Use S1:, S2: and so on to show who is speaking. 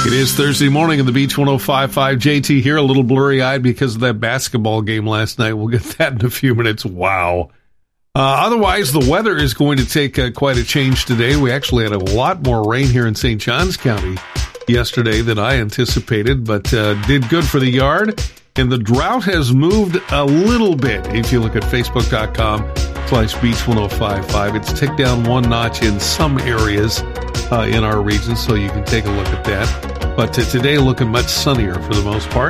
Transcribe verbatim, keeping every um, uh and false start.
S1: It is Thursday morning in the Beach one oh five point five. J T here, a little blurry-eyed because of that basketball game last night. We'll get that in a few minutes. Wow. Uh, otherwise, the weather is going to take uh, quite a change today. We actually had a lot more rain here in Saint Johns County yesterday than I anticipated, but uh, did good for the yard. And the drought has moved a little bit. If you look at facebook.com slash beach 1055, it's ticked down one notch in some areas uh, in our region, so you can take a look at that. But uh, today looking much sunnier for the most part.